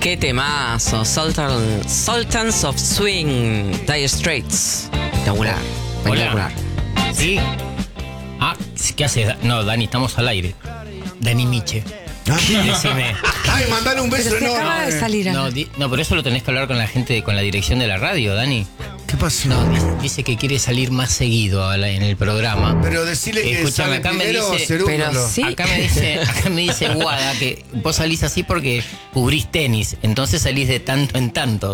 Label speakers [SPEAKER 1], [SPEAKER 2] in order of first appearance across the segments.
[SPEAKER 1] Qué temazo. Sultans of Swing, Dire Straits. Espectacular. Espectacular.
[SPEAKER 2] ¿Sí? ¿Qué haces? No, Dani, estamos al aire. Dani Miche. Decime.
[SPEAKER 3] Ay, mandale un beso.
[SPEAKER 1] Pero se acaba de salir.
[SPEAKER 2] No, pero eso lo tenés que hablar con la gente, con la dirección de la radio, Dani.
[SPEAKER 3] ¿Qué pasó?
[SPEAKER 2] No, dice que quiere salir más seguido en el programa.
[SPEAKER 3] Pero decirle que
[SPEAKER 2] escúchame,
[SPEAKER 3] sale
[SPEAKER 2] acá me
[SPEAKER 3] primero
[SPEAKER 2] dice,
[SPEAKER 3] Cerúndolo.
[SPEAKER 1] pero sí.
[SPEAKER 2] Acá me dice Guada que vos salís así porque cubrís tenis, entonces salís de tanto en tanto.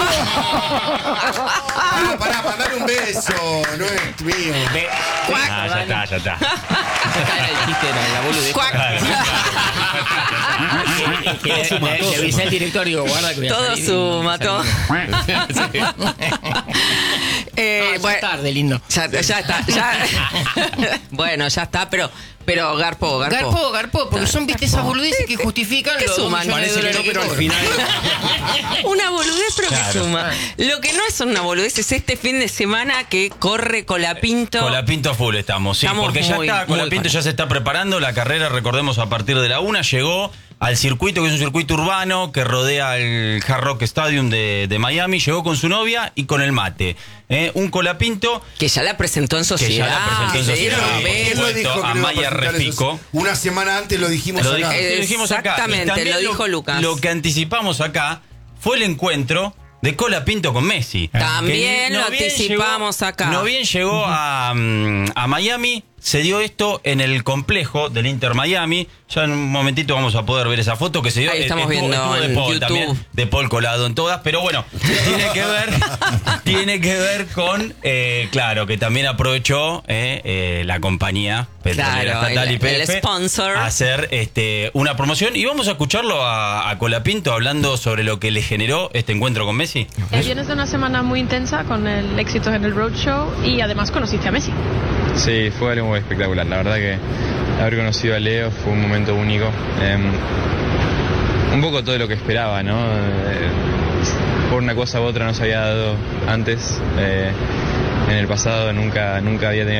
[SPEAKER 3] Pará, mandale un beso. No es mío.
[SPEAKER 4] Ya está.
[SPEAKER 2] Acá el chiste era la boludez. Le avisé al director y digo, guarda que voy a
[SPEAKER 1] Todo
[SPEAKER 2] salir
[SPEAKER 1] suma, todo.
[SPEAKER 2] Ya
[SPEAKER 1] Bueno,
[SPEAKER 2] es tarde, lindo.
[SPEAKER 1] ya está. Bueno, ya está, pero garpó.
[SPEAKER 2] Garpó, porque son, viste, esas boludeces que justifican
[SPEAKER 1] ¿Qué
[SPEAKER 2] los
[SPEAKER 1] suman?
[SPEAKER 2] 2 millones de dólares que
[SPEAKER 4] pero al
[SPEAKER 2] cobran.
[SPEAKER 4] final.
[SPEAKER 1] Una boludez, pero que suma. Lo que no es una boludez es este fin de semana que corre Colapinto.
[SPEAKER 4] Colapinto full estamos, sí,
[SPEAKER 1] Estamos
[SPEAKER 4] porque ya
[SPEAKER 1] muy,
[SPEAKER 4] está,
[SPEAKER 1] muy
[SPEAKER 4] Colapinto
[SPEAKER 1] con
[SPEAKER 4] ya se está preparando, la carrera, recordemos, a partir de la 1, llegó al circuito, que es un circuito urbano que rodea el Hard Rock Stadium de Miami, llegó con su novia y con el mate. Un Colapinto
[SPEAKER 1] Que ya la presentó en sociedad.
[SPEAKER 4] que ya la presentó en
[SPEAKER 1] Se
[SPEAKER 4] sociedad.
[SPEAKER 1] dieron
[SPEAKER 4] Por
[SPEAKER 1] besos.
[SPEAKER 3] Él lo dijo que
[SPEAKER 4] a
[SPEAKER 3] lo iba
[SPEAKER 4] Maya
[SPEAKER 3] presentar
[SPEAKER 4] Repico.
[SPEAKER 3] eso. Una semana antes lo dijimos
[SPEAKER 4] Lo
[SPEAKER 3] acá.
[SPEAKER 4] dijimos acá.
[SPEAKER 1] Exactamente,
[SPEAKER 4] Y también
[SPEAKER 1] lo dijo Lucas.
[SPEAKER 4] Lo que anticipamos acá fue el encuentro de Colapinto con Messi.
[SPEAKER 1] También
[SPEAKER 4] Que
[SPEAKER 1] lo anticipamos acá.
[SPEAKER 4] No bien llegó a Miami, se dio esto en el complejo del Inter Miami. Ya en un momentito vamos a poder ver esa foto que se dio.
[SPEAKER 1] Ahí estamos viendo
[SPEAKER 4] de
[SPEAKER 1] en
[SPEAKER 4] Paul
[SPEAKER 1] YouTube.
[SPEAKER 4] también, de Paul colado en todas, pero bueno, tiene que ver con, claro, que también aprovechó la compañía petrolera
[SPEAKER 1] Claro,
[SPEAKER 4] estatal
[SPEAKER 1] el
[SPEAKER 4] YPF
[SPEAKER 1] sponsor.
[SPEAKER 4] a hacer una promoción, y vamos a escucharlo a Colapinto hablando sobre lo que le generó este encuentro con Messi.
[SPEAKER 5] Vienes de una semana muy intensa con el éxito en el Roadshow y además conociste a Messi.
[SPEAKER 6] Sí, fue algo muy espectacular. La verdad que haber conocido a Leo fue un momento único. Un poco todo lo que esperaba, ¿no? Por una cosa u otra no se había dado antes. En el pasado nunca había tenido